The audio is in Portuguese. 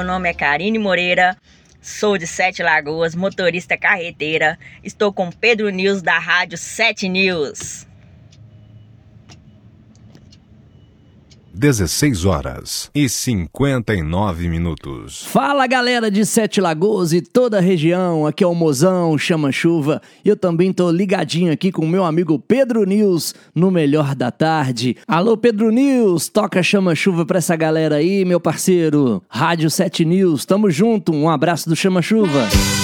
meu nome é Karine Moreira, sou de Sete Lagoas, motorista carreteira. Estou com Pedro News da Rádio 7 News. 16h59. Fala, galera de Sete Lagoas e toda a região, aqui é o Mozão Chama Chuva e eu também tô ligadinho aqui com o meu amigo Pedro News no Melhor da Tarde. Alô, Pedro News, toca Chama Chuva pra essa galera aí, meu parceiro. Rádio 7 News, tamo junto, um abraço do Chama Chuva.